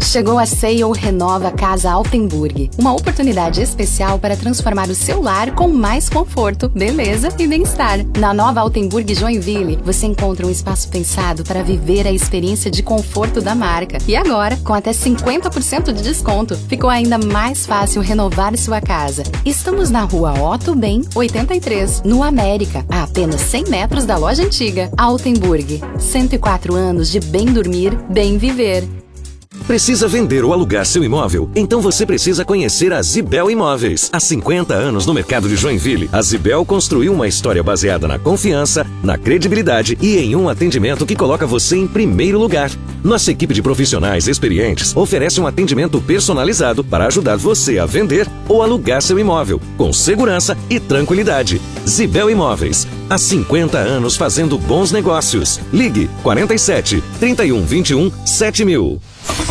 Chegou a Sale Renova Casa Altenburg, uma oportunidade especial para transformar o seu lar com mais conforto, beleza e bem-estar. Na nova Altenburg Joinville, você encontra um espaço pensado para viver a experiência de conforto da marca. E agora, com até 50% de desconto, ficou ainda mais fácil renovar sua casa. Estamos na rua Otto Ben, 83, no América, a apenas 100 metros da loja antiga. Altenburg, 104 anos de bem dormir, bem viver. Precisa vender ou alugar seu imóvel? Então você precisa conhecer a Zibel Imóveis. Há 50 anos no mercado de Joinville, a Zibel construiu uma história baseada na confiança, na credibilidade e em um atendimento que coloca você em primeiro lugar. Nossa equipe de profissionais experientes oferece um atendimento personalizado para ajudar você a vender ou alugar seu imóvel, com segurança e tranquilidade. Zibel Imóveis. Há 50 anos fazendo bons negócios. Ligue 47 31 21 7000.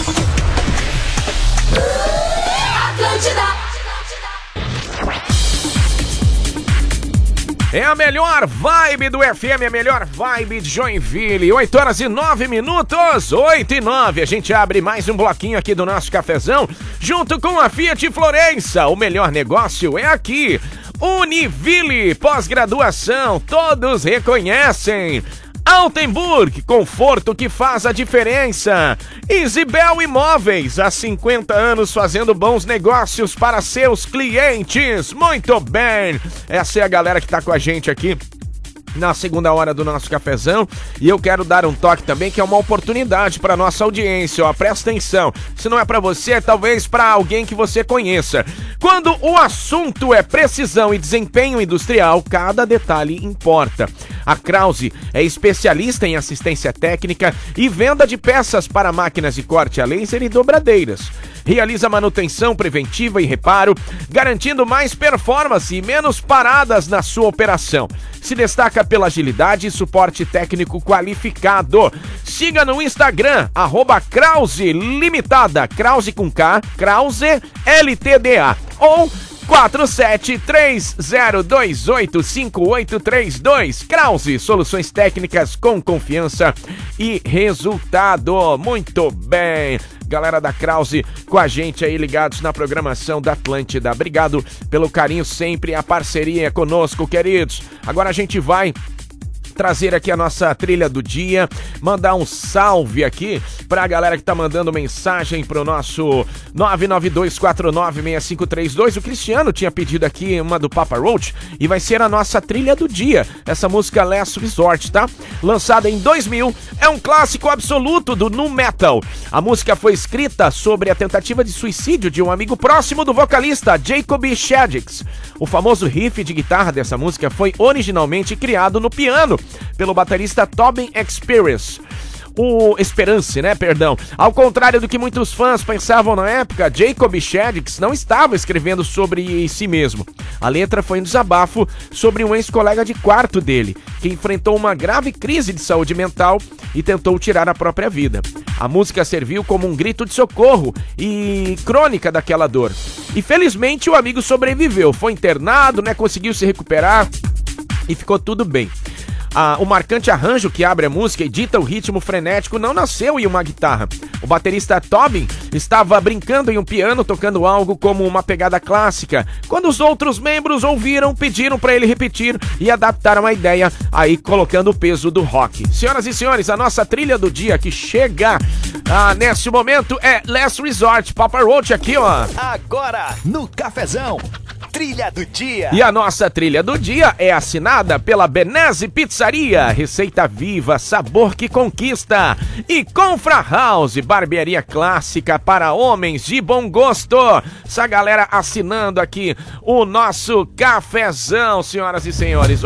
É a melhor vibe do FM, a melhor vibe de Joinville. 8h09, 8h09. A gente abre mais um bloquinho aqui do nosso cafezão, junto com a Fiat Florença. O melhor negócio é aqui. Univille, pós-graduação, todos reconhecem. Altenburg, conforto que faz a diferença. Zibel Imóveis, há 50 anos fazendo bons negócios para seus clientes. Muito bem, essa é a galera que tá com a gente aqui na segunda hora do nosso cafezão, e eu quero dar um toque também, que é uma oportunidade para nossa audiência, ó, presta atenção, se não é para você, talvez para alguém que você conheça. Quando o assunto é precisão e desempenho industrial, cada detalhe importa. A Krause é especialista em assistência técnica e venda de peças para máquinas de corte a laser e dobradeiras. Realiza manutenção preventiva e reparo, garantindo mais performance e menos paradas na sua operação. Se destaca pela agilidade e suporte técnico qualificado. Siga no Instagram, @Krause Limitada, Krause com K, Krause LTDA, ou 4730285832. Krause, soluções técnicas com confiança e resultado. Muito bem. Galera da Krause com a gente aí, ligados na programação da Atlântida. Obrigado pelo carinho sempre, a parceria conosco, queridos. Agora a gente vai trazer aqui a nossa trilha do dia, mandar um salve aqui pra galera que tá mandando mensagem pro nosso 992496532. O Cristiano tinha pedido aqui uma do Papa Roach e vai ser a nossa trilha do dia, essa música Last Resort, tá? Lançada em 2000, é um clássico absoluto do nu metal. A música foi escrita sobre a tentativa de suicídio de um amigo próximo do vocalista Jacob Shaddix. O famoso riff de guitarra dessa música foi originalmente criado no piano pelo baterista Tobin Experience. Ao contrário do que muitos fãs pensavam na época, Jacob Shaddix não estava escrevendo sobre si mesmo. A letra foi um desabafo sobre um ex-colega de quarto dele, que enfrentou uma grave crise de saúde mental e tentou tirar a própria vida. A música serviu como um grito de socorro e crônica daquela dor. E felizmente o amigo sobreviveu, foi internado, conseguiu se recuperar e ficou tudo bem. O marcante arranjo que abre a música e dita o ritmo frenético não nasceu em uma guitarra. O baterista Tobin estava brincando em um piano, tocando algo como uma pegada clássica. Quando os outros membros ouviram, pediram para ele repetir e adaptaram a ideia, aí colocando o peso do rock. Senhoras e senhores, a nossa trilha do dia que chega nesse momento é Last Resort, Papa Roach aqui, ó. Agora, no cafezão. Trilha do dia. E a nossa trilha do dia é assinada pela Benese Pizzaria, receita viva, sabor que conquista. E Confra House, barbearia clássica para homens de bom gosto. Essa galera assinando aqui o nosso cafezão, senhoras e senhores.